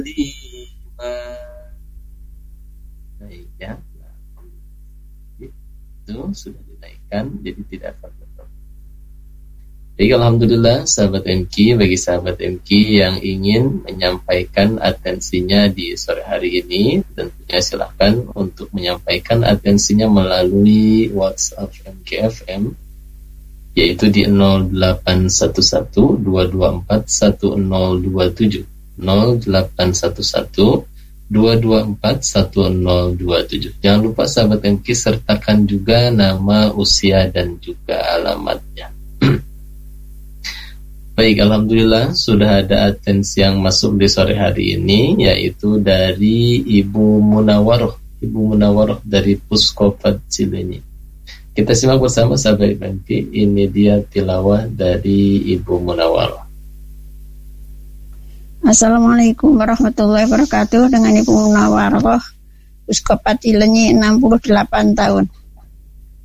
lima. Baik ya. Itu sudah dinaikkan, jadi tidak akan tetap. Jadi alhamdulillah sahabat MQ, bagi sahabat MQ yang ingin menyampaikan atensinya di sore hari ini, tentunya silahkan untuk menyampaikan atensinya melalui WhatsApp MKFM, yaitu di 0811-224-1027 0811-224-1027. Jangan lupa sahabat MQ sertakan juga nama, usia dan juga alamatnya. Baik, alhamdulillah sudah ada atensi yang masuk di sore hari ini, yaitu dari Ibu Munawaroh dari Puskopat Cilenyi. Kita simak bersama sahabat MQ. Ini dia tilawah dari Ibu Munawaroh. Assalamualaikum warahmatullahi wabarakatuh. Dengan Ibu Munawaroh, Puskopat Cilenyi, 68 tahun.